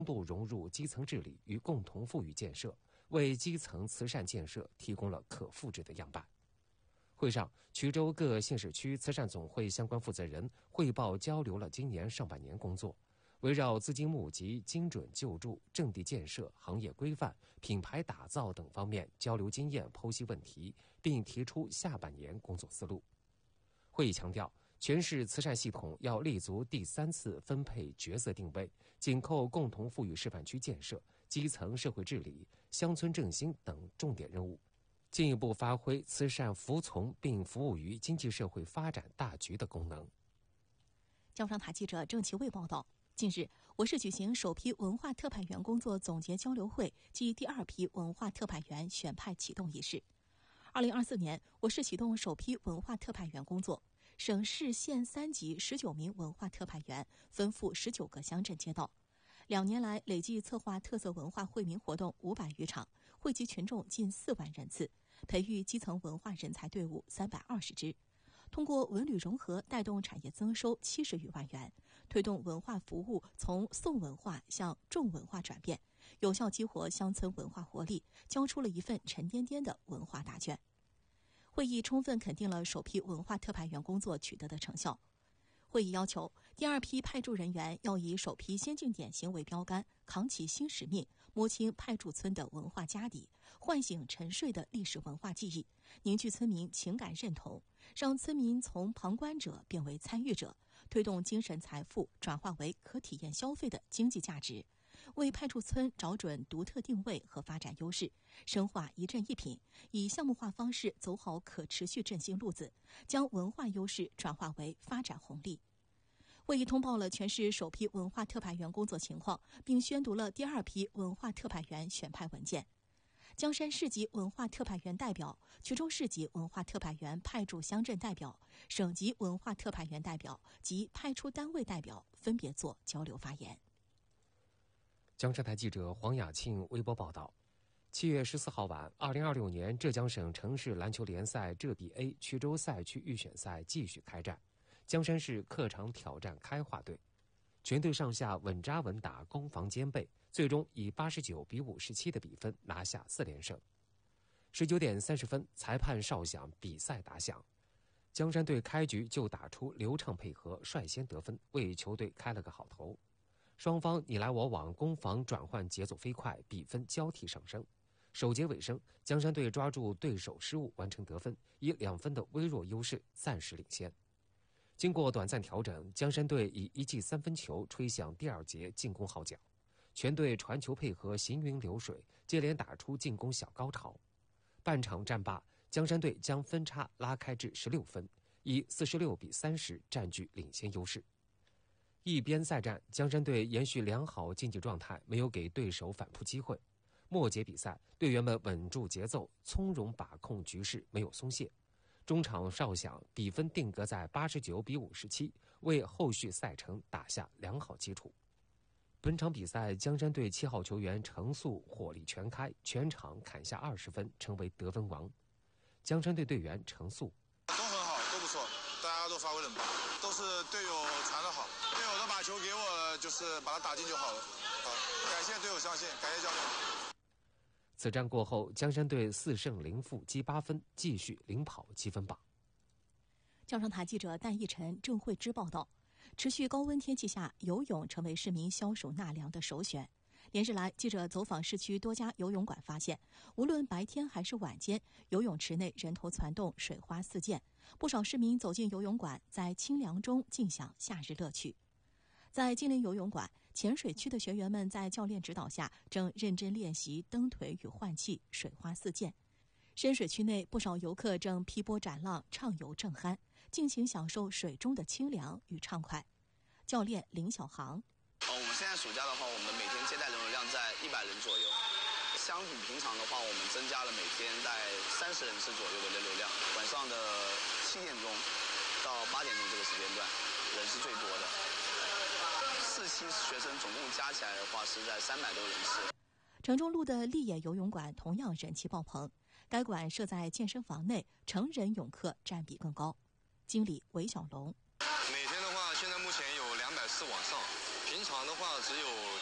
步融入基层治理与共同富裕建设，为基层慈善建设提供了可复制的样板。会上，衢州各县市区慈善总会相关负责人汇报交流了今年上半年工作，围绕资金募集、精准救助、阵地建设、行业规范、品牌打造等方面交流经验、剖析问题，并提出下半年工作思路。会议强调，全市慈善系统要立足第3次分配角色定位，紧扣共同富裕示范区建设、基层社会治理、乡村振兴等重点任务，进一步发挥慈善服从并服务于经济社会发展大局的功能。 交商台记者郑其卫报道，近日，我市举行首批文化特派员工作总结交流会暨第2批文化特派员选派启动仪式。2024年，我市启动首批文化特派员工作，省市县3级19名文化特派员分赴19个乡镇街道。2年来，累计策划特色文化惠民活动500余场，惠及群众近4万人次，培育基层文化人才队伍320支。通过文旅融合带动产业增收70余万元，推动文化服务从送文化向重文化转变，有效激活乡村文化活力，交出了一份沉甸甸的文化答卷。会议充分肯定了首批文化特派员工作取得的成效。会议要求，第2批派驻人员要以首批先进典型为标杆，扛起新使命，摸清派驻村的文化家底，唤醒沉睡的历史文化记忆，凝聚村民情感认同，让村民从旁观者变为参与者，推动精神财富转化为可体验消费的经济价值，为派驻村找准独特定位和发展优势，深化一镇一品，以项目化方式走好可持续振兴路子，将文化优势转化为发展红利。会议通报了全市首批文化特派员工作情况，并宣读了第2批文化特派员选派文件。江山市级文化特派员代表、衢州市级文化特派员派驻乡镇代表、省级文化特派员代表及派出单位代表分别作交流发言。 江山台记者黄雅庆微博报道，7月14号晚，2026年浙江省城市篮球联赛浙 B A 衢州赛区预选赛继续开战。江山市客场挑战开化队，全队上下稳扎稳打，攻防兼备，最终以89比57的比分拿下4连胜。19点30分，裁判哨响，比赛打响。江山队开局就打出流畅配合，率先得分，为球队开了个好头。双方你来我往，攻防转换节奏飞快，比分交替上升。首节尾声，江山队抓住对手失误完成得分，以2分的微弱优势暂时领先。经过短暂调整，江山队以1记3分球吹响第2节进攻号角，全队传球配合行云流水，接连打出进攻小高潮。半场战罢，江山队将分差拉开至16分，以46比30占据领先优势。一边赛战，江山队延续良好竞技状态，没有给对手反扑机会。末节比赛，队员们稳住节奏，从容把控局势，没有松懈。中场哨响，比分定格在89比57，为后续赛程打下良好基础。本场比赛，江山队7号球员程素火力全开，全场砍下20分，成为得分王。江山队队员程素： 都很好，都不错，大家都发挥得很棒，都是队友传得好，队友都把球给我了，就是把它打进就好了。好，感谢队友相信，感谢教练。 此战过后，江山队4胜0负积8分，继续领跑积分榜。 交商台记者戴义晨、郑慧芝报道，持续高温天气下，游泳成为市民消暑纳凉的首选。连日来，记者走访市区多家游泳馆，发现无论白天还是晚间，游泳池内人头攒动，水花四溅，不少市民走进游泳馆，在清凉中尽享夏日乐趣。在金陵游泳馆，浅水区的学员们在教练指导下正认真练习蹬腿与换气，水花四溅。深水区内不少游客正劈波斩浪，畅游正酣，尽情享受水中的清凉与畅快。教练林小航： 我们现在暑假的话，我们每天接待人流量在100人左右。相比平常的话，我们增加了每天在30人次左右的人流量。晚上的7点钟到8点钟这个时间段，人是最多的。4期学生总共加起来的话是在300多人次。 城中路的丽野游泳馆同样人气爆棚，该馆设在健身房内，成人泳客占比更高。经理韦小龙： 每天的话，现在目前有200次往上，平常的话只有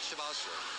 7、80。